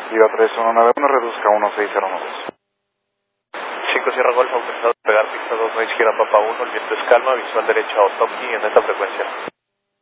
Viva 3191, reduzca 1602. 5 Sierra Golf, autorizado a pegar pista 2, no izquierda Papa 1, el viento es calma, visual derecha Otoki en esta frecuencia.